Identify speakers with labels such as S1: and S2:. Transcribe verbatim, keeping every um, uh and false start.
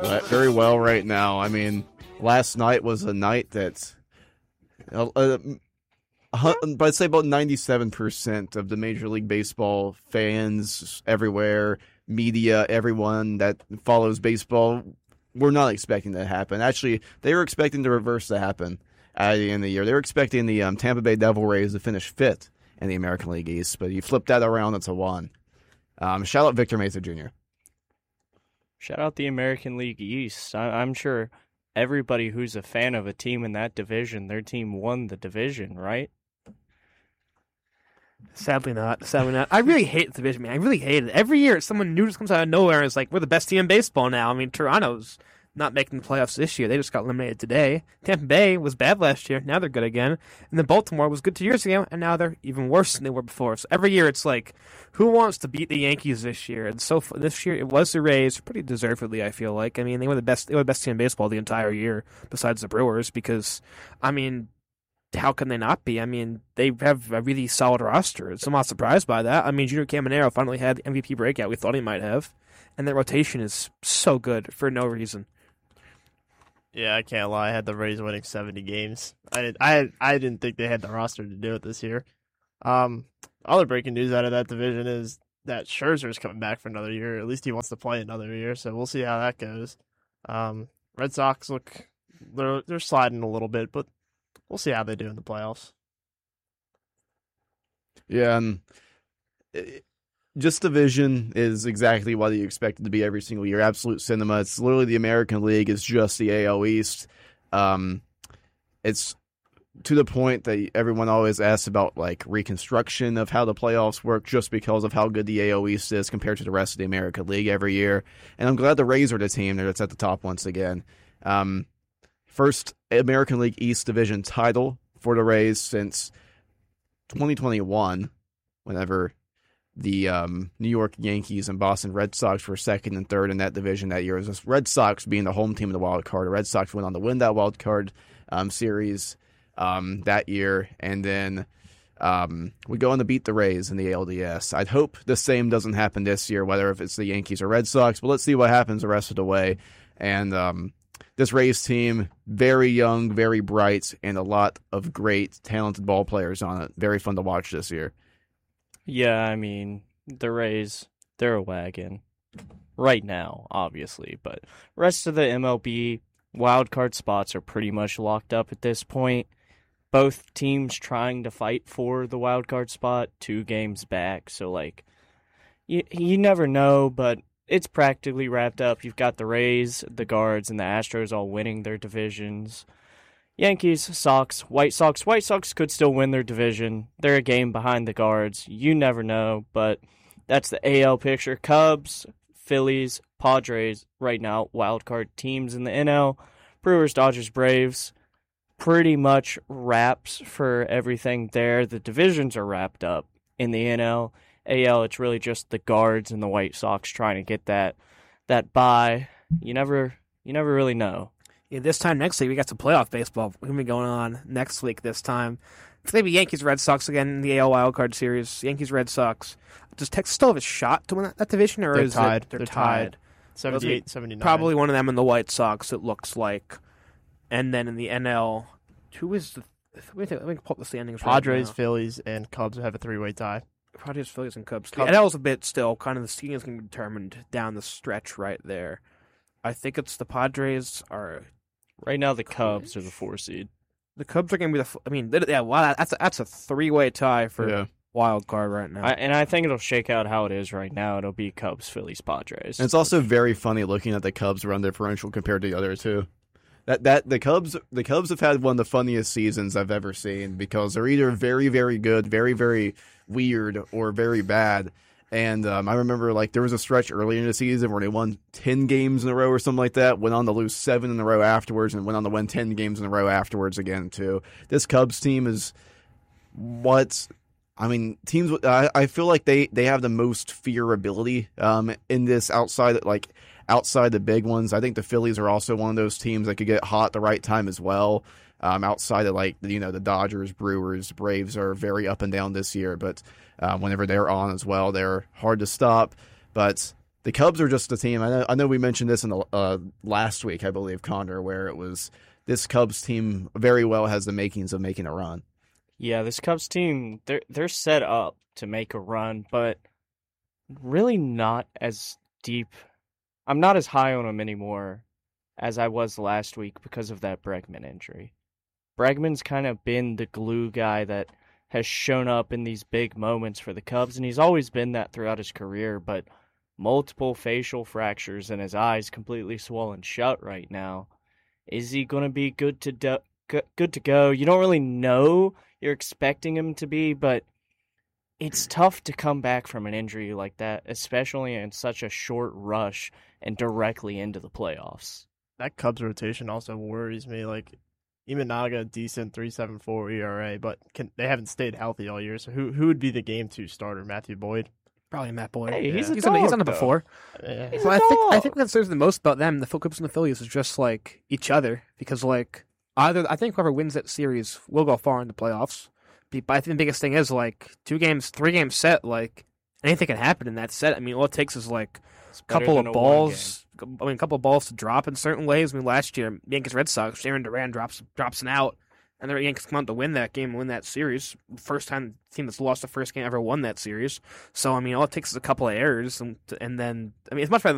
S1: uh, very well right now. I mean, last night was a night that, uh, uh, but I'd say about ninety-seven percent of the Major League Baseball fans everywhere, media, everyone that follows baseball, were not expecting that to happen. Actually, they were expecting the reverse to happen at the end of the year. They were expecting the um, Tampa Bay Devil Rays to finish fifth in the American League East, but you flip that around, it's a one. Um, shout out Victor Mesa Junior
S2: Shout out the American League East. I- I'm sure everybody who's a fan of a team in that division, their team won the division, right?
S3: Sadly not. Sadly not. I really hate the division, man. I really hate it. Every year, someone new just comes out of nowhere and is like, we're the best team in baseball now. I mean, Toronto's not making the playoffs this year. They just got eliminated today. Tampa Bay was bad last year. Now they're good again. And then Baltimore was good two years ago, and now they're even worse than they were before. So every year it's like, who wants to beat the Yankees this year? And so this year it was the Rays, pretty deservedly, I feel like. I mean, they were the best. They were the best team in baseball the entire year, besides the Brewers. Because, I mean, how can they not be? I mean, they have a really solid roster. So I'm not surprised by that. I mean, Junior Caminero finally had the M V P breakout we thought he might have, and their rotation is so good for no reason.
S4: Yeah, I can't lie. I had the Rays winning seventy games. I did. I I didn't think they had the roster to do it this year. Um, other breaking news out of that division is that Scherzer is coming back for another year. At least he wants to play another year, so we'll see how that goes. Um, Red Sox look they're they're sliding a little bit, but we'll see how they do in the playoffs.
S1: Yeah, and it, just division is exactly what you expect it to be every single year. Absolute cinema. It's literally the American League. It's just the A L East. Um, it's to the point that everyone always asks about like reconstruction of how the playoffs work just because of how good the A L East is compared to the rest of the American League every year. And I'm glad the Rays are the team that's at the top once again. Um, first American League East division title for the Rays since twenty twenty-one, whenever the um, New York Yankees and Boston Red Sox were second and third in that division that year. It was the Red Sox being the home team of the wild card. The Red Sox went on to win that wild card um, series um, that year, and then um, we go on to beat the Rays in the A L D S. I'd hope the same doesn't happen this year, whether if it's the Yankees or Red Sox, but let's see what happens the rest of the way. And um, this Rays team, very young, very bright, and a lot of great, talented ball players on it. Very fun to watch this year.
S2: Yeah, I mean, the Rays, they're a wagon right now, obviously, but rest of the M L B wild card spots are pretty much locked up at this point. Both teams trying to fight for the wild card spot, two games back, so like you you never know, but it's practically wrapped up. You've got the Rays, the Guards, and the Astros all winning their divisions. Yankees, Sox, White Sox. White Sox could still win their division. They're a game behind the Guards. You never know, but that's the A L picture. Cubs, Phillies, Padres, right now, wild card teams in the N L. Brewers, Dodgers, Braves. Pretty much wraps for everything there. The divisions are wrapped up in the N L. A L, it's really just the Guards and the White Sox trying to get that that bye. You never you never really know.
S3: Yeah, this time next week, we got some playoff baseball going to be going on next week this time. It's going to be Yankees, Red Sox again in the A L wildcard series. Yankees, Red Sox. Does Texas still have a shot to win that, that division? Or
S4: They're
S3: is
S4: tied.
S3: It, they're,
S4: They're
S3: tied.
S4: tied. seventy-eight, seventy-nine.
S3: Probably one of them and the White Sox, it looks like. And then in the N L, who is the... Wait, let me pull up the standings
S4: Padres,
S3: right now.
S4: Phillies, and Cubs have a three-way tie.
S3: Padres, Phillies, and Cubs.
S4: Cubs.
S3: The N L's a bit still, kind of the seeding is going to be determined down the stretch right there. I think it's the Padres are...
S2: Right now, the Cubs are the four seed.
S3: The Cubs are going to be the... f- I mean, yeah, wow, that's a, that's a three-way tie for
S1: Yeah.
S3: wild card right now.
S2: I, and I think it'll shake out how it is right now. It'll be Cubs, Phillies, Padres.
S1: And it's also very funny looking at the Cubs run differential compared to the other two. That that the Cubs the Cubs have had one of the funniest seasons I've ever seen because they're either very very good, very very weird, or very bad. And um, I remember like there was a stretch early in the season where they won ten games in a row or something like that, went on to lose seven in a row afterwards, and went on to win ten games in a row afterwards again too. This Cubs team is what. I mean, teams. I, I feel like they, they have the most fearability um, in this outside like outside the big ones. I think the Phillies are also one of those teams that could get hot at the right time as well. Um, outside of like you know the Dodgers, Brewers, Braves are very up and down this year, but uh, whenever they're on as well, they're hard to stop. But the Cubs are just a team. I know, I know we mentioned this in the uh, last week, I believe, Connor, where it was this Cubs team very well has the makings of making a run.
S2: Yeah, this Cubs team, they're they're set up to make a run, but really not as deep. I'm not as high on them anymore as I was last week because of that Bregman injury. Bregman's kind of been the glue guy that has shown up in these big moments for the Cubs, and he's always been that throughout his career, but multiple facial fractures and his eyes completely swollen shut right now. Is he going to be good to do- good to go? You don't really know. You're expecting him to be, but it's tough to come back from an injury like that, especially in such a short rush and directly into the playoffs.
S4: That Cubs rotation also worries me. Like, Imanaga, decent three point seven four E R A, but can, they haven't stayed healthy all year. So who who would be the game two starter? Matthew Boyd?
S3: Probably Matt Boyd.
S2: Hey, he's
S4: Yeah.
S2: a
S3: he's
S2: dog,
S3: on, he's on it
S2: though.
S3: before.
S4: Yeah.
S2: He's
S3: So
S2: a
S3: I think I
S2: dog.
S3: think what says the most about them, the Cubs and the Phillies, is just like each other. Because like either I think whoever wins that series will go far in the playoffs. But I think the biggest thing is like two games, three game set. Like anything can happen in that set. I mean, all it takes is like
S2: It's
S3: a
S2: better
S3: couple
S2: than
S3: of
S2: a one
S3: balls. I mean, a couple of balls to drop in certain ways. I mean, last year Yankees Red Sox, Aaron Duran drops drops an out, and the Yankees come out to win that game, and win that series. First time the team that's lost the first game ever won that series. So I mean, all it takes is a couple of errors, and and then I mean, it's much better than